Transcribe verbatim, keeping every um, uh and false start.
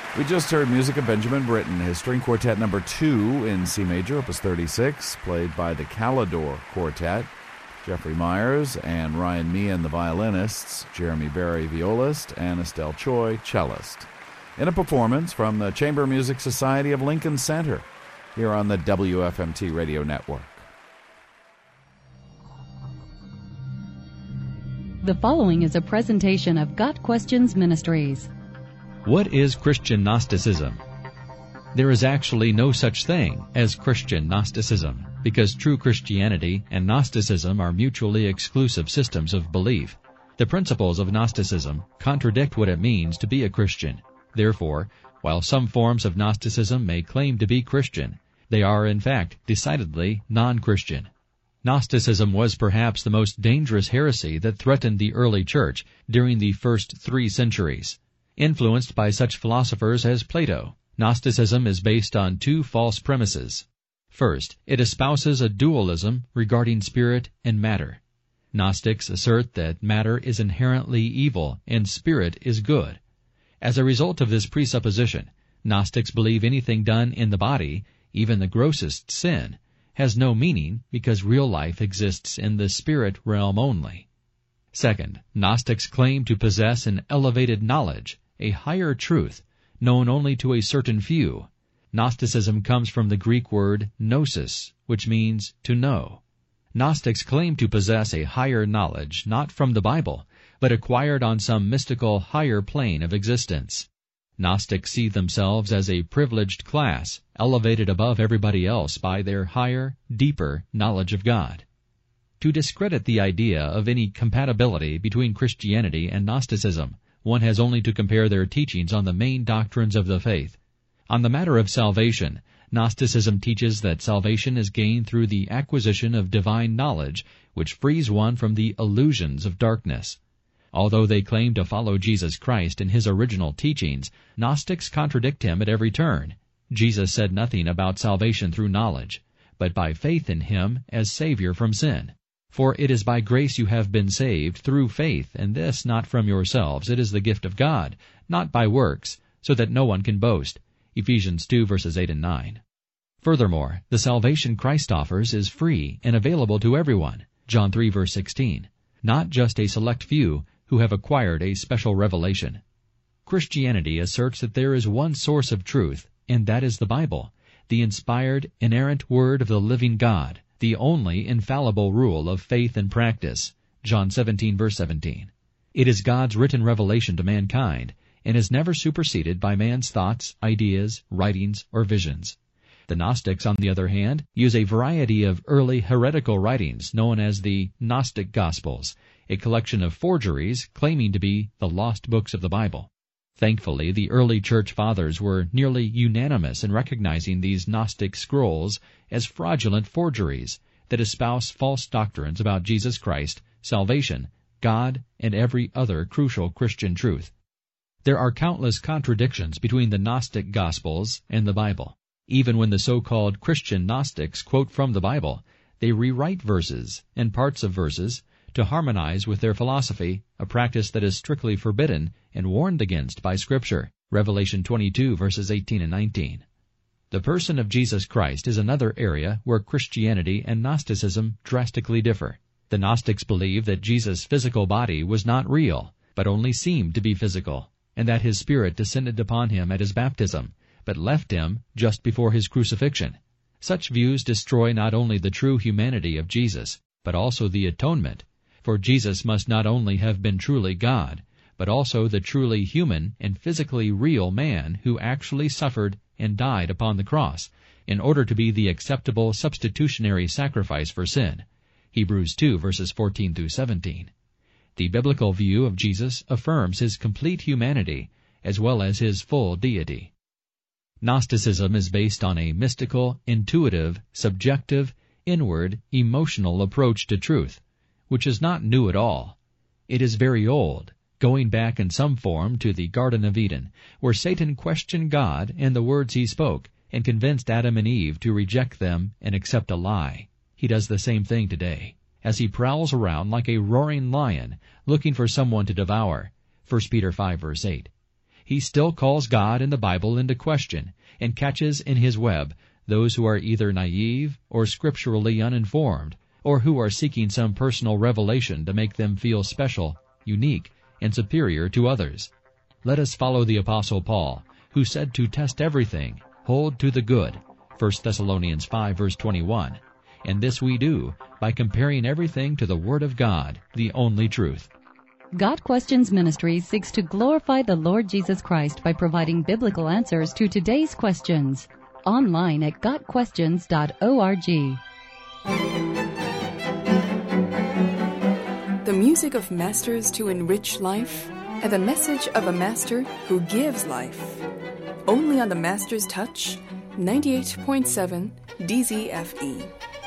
We just heard music of Benjamin Britten, his string quartet number two in C major, opus thirty-six, played by the Calidor Quartet. Jeffrey Myers and Ryan Meehan, the violinists, Jeremy Berry, violist, and Estelle Choi, cellist. In a performance from the Chamber Music Society of Lincoln Center, here on the W F M T Radio Network. The following is a presentation of Got Questions Ministries. What is Christian Gnosticism? There is actually no such thing as Christian Gnosticism, because true Christianity and Gnosticism are mutually exclusive systems of belief. The principles of Gnosticism contradict what it means to be a Christian. Therefore, while some forms of Gnosticism may claim to be Christian, they are in fact decidedly non-Christian. Gnosticism was perhaps the most dangerous heresy that threatened the early church during the first three centuries. Influenced by such philosophers as Plato, Gnosticism is based on two false premises. First, it espouses a dualism regarding spirit and matter. Gnostics assert that matter is inherently evil and spirit is good. As a result of this presupposition, Gnostics believe anything done in the body, even the grossest sin, has no meaning because real life exists in the spirit realm only. Second, Gnostics claim to possess an elevated knowledge, a higher truth, known only to a certain few. Gnosticism comes from the Greek word gnosis, which means to know. Gnostics claim to possess a higher knowledge, not from the Bible, but acquired on some mystical higher plane of existence. Gnostics see themselves as a privileged class, elevated above everybody else by their higher, deeper knowledge of God. To discredit the idea of any compatibility between Christianity and Gnosticism, one has only to compare their teachings on the main doctrines of the faith. On the matter of salvation, Gnosticism teaches that salvation is gained through the acquisition of divine knowledge, which frees one from the illusions of darkness. Although they claim to follow Jesus Christ in his original teachings, Gnostics contradict him at every turn. Jesus said nothing about salvation through knowledge, but by faith in him as Savior from sin. For it is by grace you have been saved through faith, and this not from yourselves. It is the gift of God, not by works, so that no one can boast. Ephesians two, verses eight and nine. Furthermore, the salvation Christ offers is free and available to everyone. John three, verse sixteen. Not just a select few who have acquired a special revelation. Christianity asserts that there is one source of truth, and that is the Bible, the inspired, inerrant Word of the living God, the only infallible rule of faith and practice. John seventeen, verse seventeen. It is God's written revelation to mankind, and is never superseded by man's thoughts, ideas, writings, or visions. The Gnostics, on the other hand, use a variety of early heretical writings known as the Gnostic Gospels, a collection of forgeries claiming to be the lost books of the Bible. Thankfully, the early church fathers were nearly unanimous in recognizing these Gnostic scrolls as fraudulent forgeries that espouse false doctrines about Jesus Christ, salvation, God, and every other crucial Christian truth. There are countless contradictions between the Gnostic Gospels and the Bible. Even when the so-called Christian Gnostics quote from the Bible, they rewrite verses and parts of verses to harmonize with their philosophy, a practice that is strictly forbidden and warned against by Scripture. Revelation twenty-two, verses eighteen and nineteen. The person of Jesus Christ is another area where Christianity and Gnosticism drastically differ. The Gnostics believe that Jesus' physical body was not real, but only seemed to be physical, and that his spirit descended upon him at his baptism, but left him just before his crucifixion. Such views destroy not only the true humanity of Jesus, but also the atonement, for Jesus must not only have been truly God, but also the truly human and physically real man who actually suffered and died upon the cross, in order to be the acceptable substitutionary sacrifice for sin. Hebrews two, verses fourteen through seventeen. The biblical view of Jesus affirms his complete humanity, as well as his full deity. Gnosticism is based on a mystical, intuitive, subjective, inward, emotional approach to truth, which is not new at all. It is very old, going back in some form to the Garden of Eden, where Satan questioned God and the words he spoke, and convinced Adam and Eve to reject them and accept a lie. He does the same thing today, as he prowls around like a roaring lion, looking for someone to devour. First Peter five, verse eight. he still calls God and the Bible into question and catches in his web those who are either naive or scripturally uninformed, or who are seeking some personal revelation to make them feel special, unique, and superior to others. Let us follow the Apostle Paul, who said to test everything, hold to the good, First Thessalonians five, verse twenty-one. And this we do by comparing everything to the Word of God, the only truth. Got Questions Ministry seeks to glorify the Lord Jesus Christ by providing biblical answers to today's questions. Online at got questions dot org. The music of masters to enrich life, and the message of a master who gives life. Only on the Master's Touch, ninety-eight point seven D Z F E.